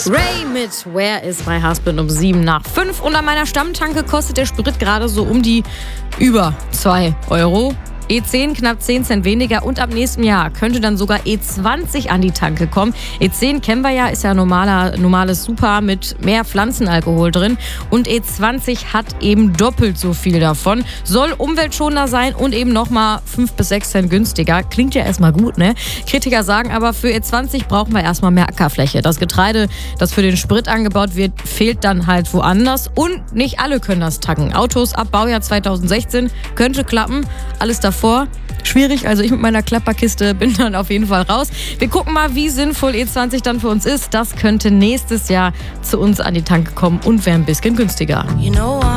Ray mit Where is my husband um 7 nach 5. Und an meiner Stammtanke kostet der Sprit gerade so um die über 2 Euro. E10 knapp 10 Cent weniger und ab nächstem Jahr könnte dann sogar E20 an die Tanke kommen. E10 kennen wir ja, ist ja normales Super mit mehr Pflanzenalkohol drin. Und E20 hat eben doppelt so viel davon. Soll umweltschonender sein und eben nochmal 5 bis 6 Cent günstiger. Klingt ja erstmal gut, ne? Kritiker sagen aber, für E20 brauchen wir erstmal mehr Ackerfläche. Das Getreide, das für den Sprit angebaut wird, fehlt dann halt woanders. Und nicht alle können das tanken. Autos ab Baujahr 2016 könnte klappen. Alles davor schwierig, also ich mit meiner Klapperkiste bin dann auf jeden Fall raus. Wir gucken mal, wie sinnvoll E20 dann für uns ist. Das könnte nächstes Jahr zu uns an die Tanke kommen und wäre ein bisschen günstiger.